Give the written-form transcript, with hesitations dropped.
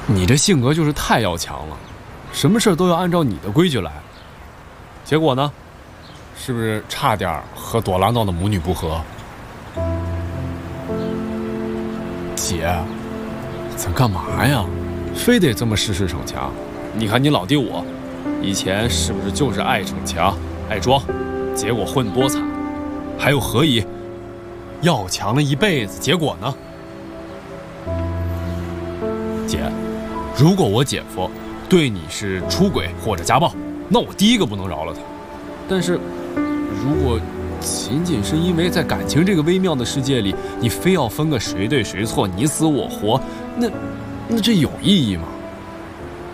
你这性格就是太要强了，什么事都要按照你的规矩来。结果呢，是不是差点和朵拉闹的母女不和？姐，咱干嘛呀？非得这么事事逞强？你看你老弟我，以前是不是就是爱逞强、爱装，结果混多惨？还有何以要强了一辈子，结果呢？姐，如果我姐夫对你是出轨或者家暴，那我第一个不能饶了他。但是，如果仅仅是因为在感情这个微妙的世界里，你非要分个谁对谁错，你死我活，那这有意义吗？